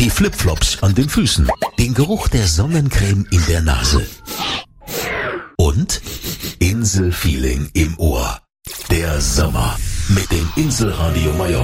die Flipflops an den Füßen, den Geruch der Sonnencreme in der Nase und Inselfeeling im Ohr. Der Sommer mit dem Inselradio Mallorca.